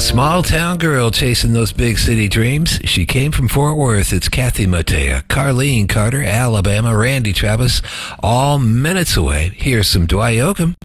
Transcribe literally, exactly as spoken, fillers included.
Small town girl chasing those big city dreams. She came from Fort Worth. It's Kathy Mattea, Carlene Carter, Alabama, Randy Travis, all minutes away. Here's some Dwight Yoakam.